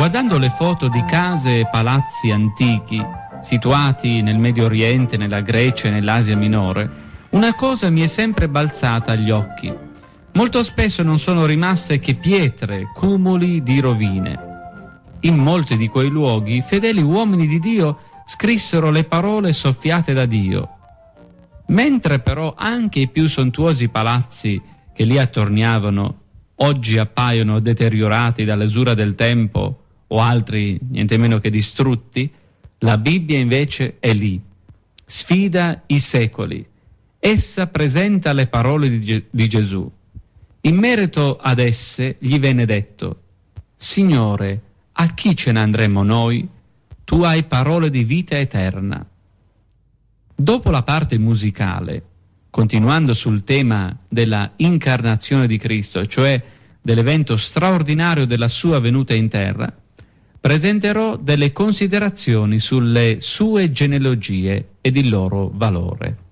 Guardando le foto di case e palazzi antichi, situati nel Medio Oriente, nella Grecia e nell'Asia Minore, una cosa mi è sempre balzata agli occhi. Molto spesso non sono rimaste che pietre, cumuli di rovine. In molti di quei luoghi, fedeli uomini di Dio scrissero le parole soffiate da Dio. Mentre però anche i più sontuosi palazzi che lì attorniavano oggi appaiono deteriorati dall'esura del tempo o altri niente meno che distrutti, la Bibbia invece è lì, sfida i secoli. Essa presenta le parole di Gesù. In merito ad esse gli venne detto: Signore, a chi ce ne andremo noi? Tu hai parole di vita eterna. Dopo la parte musicale, continuando sul tema della incarnazione di Cristo, cioè dell'evento straordinario della sua venuta in terra, presenterò delle considerazioni sulle sue genealogie ed il loro valore.